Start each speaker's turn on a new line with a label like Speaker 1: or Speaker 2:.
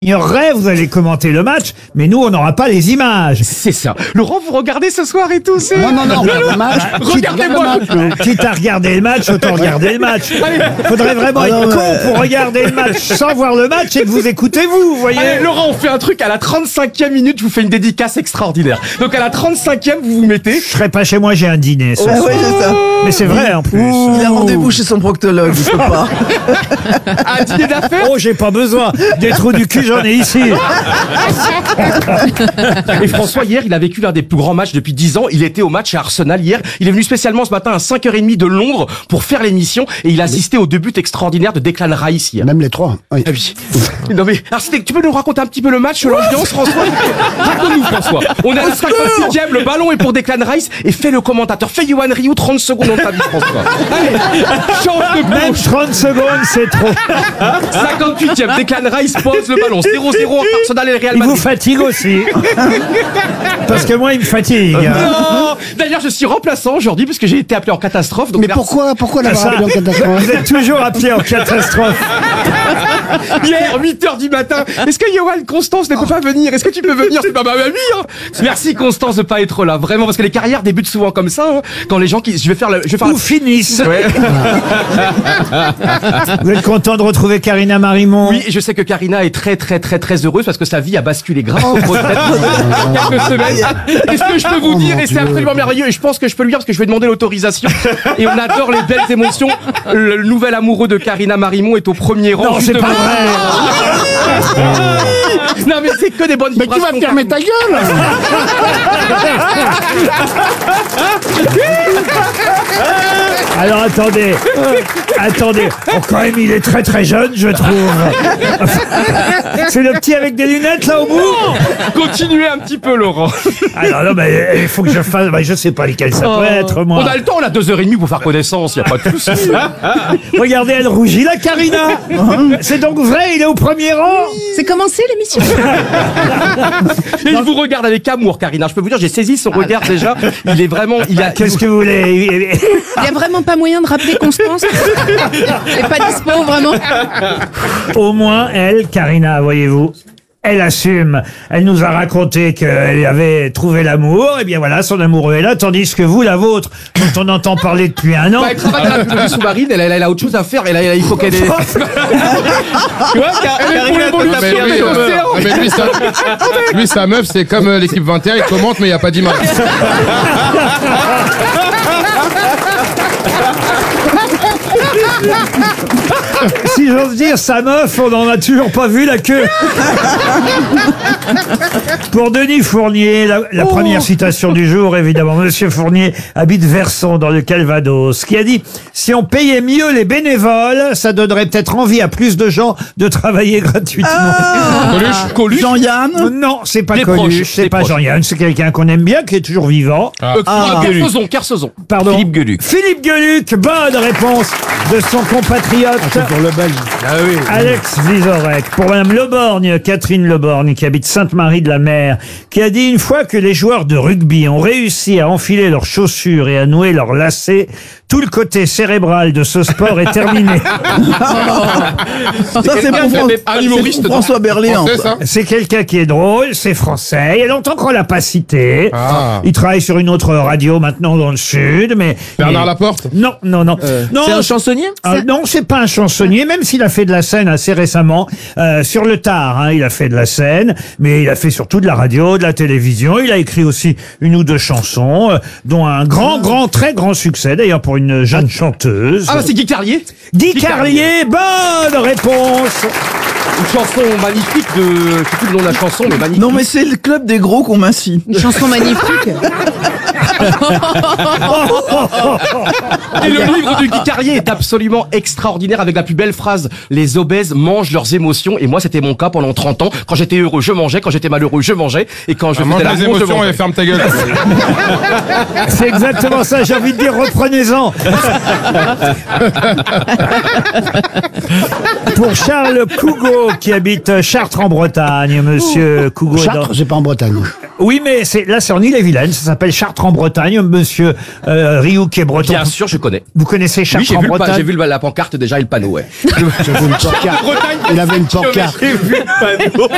Speaker 1: ignorerait, vous allez commenter le match, mais nous, on n'aura pas les images.
Speaker 2: C'est ça. Laurent, vous regardez ce soir et tout, c'est...
Speaker 3: Non, le match.
Speaker 2: Regardez-moi.
Speaker 1: Quitte à regarder le match, autant regarder le match. Faudrait vraiment être con pour regarder le match sans voir le match et de vous écouter vous voyez.
Speaker 2: Allez, Laurent, on fait un truc à la 35e minute, je vous fais une dédicace extraordinaire. Donc à la 35e, vous vous mettez...
Speaker 1: Je serai pas chez moi, j'ai un dîner ce soir.
Speaker 3: Ouais, c'est ça.
Speaker 1: Mais c'est vrai en plus.
Speaker 3: Il a rendez-vous chez son proctologue, je sais pas.
Speaker 2: Un dîner d'affaires.
Speaker 1: Oh, j'ai pas besoin. Des trous du cul, j'en ai ici.
Speaker 2: Et François, hier, il a vécu l'un des plus grands matchs depuis 10 ans. Il était au match à Arsenal hier. Il est venu spécialement ce matin à 5h30 de Londres pour faire l'émission et il a assisté au début extraordinaire de Declan Rice hier.
Speaker 3: Même les trois. Oui.
Speaker 2: Ah oui. Non mais, alors tu peux nous raconter un petit peu le match, l'ambiance, François? Raconte-nous, François. On est à la 58e, le ballon est pour Declan Rice et fais le commentateur. Fais Yohan Ryu 30 secondes dans ta vie, François. Allez, change de
Speaker 1: Même 30 secondes, c'est trop.
Speaker 2: 58e, Declan Rice pose le ballon. 0-0 entre Arsenal et le Real
Speaker 1: Il vous
Speaker 2: Madrid.
Speaker 1: fatigue aussi. Parce que moi, il me fatigue.
Speaker 2: Non. D'ailleurs, je suis remplaçant aujourd'hui parce que j'ai été appelé en catastrophe. Donc
Speaker 3: Mais pourquoi l'avoir
Speaker 1: Ça,
Speaker 3: appelé en catastrophe?
Speaker 1: vous êtes toujours appelé en catastrophe.
Speaker 2: Hier, 8h du matin. Est-ce que Yohan, Constance ne peut pas venir? Est-ce que tu peux venir? C'est pas ma mamie, hein. Merci, Constance, de pas être là. Vraiment, parce que les carrières débutent souvent comme ça, hein. Quand les gens qui, je vais faire
Speaker 1: Ou finissent.
Speaker 2: Ouais.
Speaker 1: Vous êtes content de retrouver Karina Marimon?
Speaker 2: Oui, et je sais que Karina est très heureuse parce que sa vie a basculé grâce aux retraites il y a quelques semaines. Est-ce que je peux vous dire, et c'est absolument merveilleux, et je pense que je peux lui dire parce que je vais demander l'autorisation, et on adore les belles émotions, le nouvel amoureux de Karina Marimon est au premier rang.
Speaker 1: Non, c'est pas vrai.
Speaker 2: Non mais c'est que des bonnes
Speaker 3: Mais tu vas
Speaker 2: vibrations.
Speaker 3: fermer ta gueule!
Speaker 1: Alors attendez. Oh, quand même, il est très jeune, je trouve. C'est le petit avec des lunettes là au bout?
Speaker 2: Continuez un petit peu, Laurent.
Speaker 1: Alors non, mais il faut que je fasse. Je sais pas lesquels ça peut être, moi.
Speaker 2: On a le temps, on a 2h30 pour faire connaissance, y a pas de souci.
Speaker 1: Regardez, elle rougit, la Karina. C'est donc vrai, il est au premier rang.
Speaker 4: C'est commencé l'émission.
Speaker 2: Et il vous regarde avec amour, Karina. Je peux vous dire, j'ai saisi son regard déjà. Il est vraiment,
Speaker 1: Qu'est-ce que vous voulez?
Speaker 4: Il n'y a vraiment pas moyen de rappeler Constance. Elle est pas dispo, vraiment.
Speaker 1: Au moins, elle, Karina, voyez-vous, elle assume. Elle nous a raconté qu'elle avait trouvé l'amour. Et bien voilà, son amoureux est là, tandis que vous, la vôtre, dont on entend parler depuis un an.
Speaker 2: Elle travaille dans la plongée sous-marine, elle a autre chose à faire, il faut qu'elle ait... Tu vois, elle est pour l'évolution de l'océan.
Speaker 5: Mais lui, sa meuf, c'est comme l'équipe 21, il commente, mais il n'y a pas d'image.
Speaker 1: Si j'ose dire, sa meuf, on n'en a toujours pas vu la queue. Pour Denis Fournier, la première citation du jour, évidemment. Monsieur Fournier habite Verson, dans le Calvados, qui a dit « Si on payait mieux les bénévoles, ça donnerait peut-être envie à plus de gens de travailler gratuitement.
Speaker 2: Coluche.
Speaker 3: Jean-Yann?
Speaker 1: Non, c'est pas
Speaker 2: Des
Speaker 1: Coluche,
Speaker 2: proches,
Speaker 1: c'est
Speaker 2: des
Speaker 1: pas
Speaker 2: proches.
Speaker 1: Jean-Yann, c'est quelqu'un qu'on aime bien, qui est toujours vivant.
Speaker 2: Kersozon.
Speaker 1: Pardon.
Speaker 2: Philippe Gueluc.
Speaker 1: Philippe Gueluc, bonne réponse de son compatriote.
Speaker 3: Pour le Belge.
Speaker 1: Alex Vizorek, pour Madame Leborgne, Catherine Leborgne, qui habite Sainte-Marie-de-la-Mer, qui a dit une fois que les joueurs de rugby ont réussi à enfiler leurs chaussures et à nouer leurs lacets, tout le côté cérébral de ce sport est terminé.
Speaker 3: Ça, c'est pour
Speaker 2: un humoriste
Speaker 3: François Berléand.
Speaker 5: C'est ça?
Speaker 1: C'est quelqu'un qui est drôle, c'est français. Il y a longtemps qu'on l'a pas cité.
Speaker 5: Ah.
Speaker 1: Il travaille sur une autre radio maintenant dans le sud, mais...
Speaker 5: Bernard Laporte?
Speaker 1: Non. Non,
Speaker 4: C'est un chansonnier?
Speaker 1: non, c'est pas un chansonnier, même s'il a fait de la scène assez récemment, sur le tard, hein, il a fait de la scène, mais il a fait surtout de la radio, de la télévision, il a écrit aussi une ou deux chansons, dont un très grand succès, d'ailleurs pour une jeune chanteuse.
Speaker 2: Ah bah c'est Guy Carlier.
Speaker 1: Guy Carlier, bonne réponse.
Speaker 2: Une chanson magnifique de... Je sais plus le nom de la chanson, mais magnifique.
Speaker 3: Non, mais c'est le club des gros qu'on m'incie.
Speaker 4: Une chanson magnifique.
Speaker 2: Et le livre de Guy Carlier est absolument extraordinaire avec la plus belle phrase. Les obèses mangent leurs émotions. Et moi, c'était mon cas pendant 30 ans. Quand j'étais heureux, je mangeais. Quand j'étais malheureux, je mangeais. Et quand je
Speaker 5: Mange
Speaker 2: faisais
Speaker 5: les
Speaker 2: l'amour, je
Speaker 5: émotions
Speaker 2: mangeais.
Speaker 5: et ferme ta gueule.
Speaker 1: C'est exactement ça, j'ai envie de dire, reprenez-en. Pour Charles Cougo, qui habite Chartres en Bretagne, monsieur Cougo.
Speaker 3: Chartres, j'ai pas en Bretagne.
Speaker 1: Oui, mais là, c'est en Ille-et-Vilaine, ça s'appelle Chartres en Bretagne, monsieur Rioux, qui est breton.
Speaker 2: Bien sûr, je connais.
Speaker 1: Vous connaissez
Speaker 2: Oui,
Speaker 1: Chartres en Bretagne?
Speaker 2: j'ai vu la pancarte déjà et le panneau, ouais.
Speaker 3: J'avais une pancarte. Il avait une pancarte.
Speaker 2: J'ai vu le panneau.